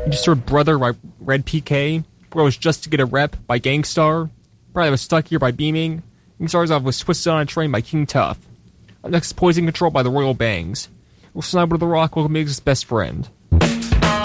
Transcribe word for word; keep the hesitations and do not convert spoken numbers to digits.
You just heard Brother by Red P K. Bro was Just to Get a Rep by Gangstar. Probably was Stuck Here by Beaming. Gangstar's off was Twisted on a Train by King Tough. Up next is Poison Control by the Royal Bangs. We'll snap with the rock, welcome Mig's best friend.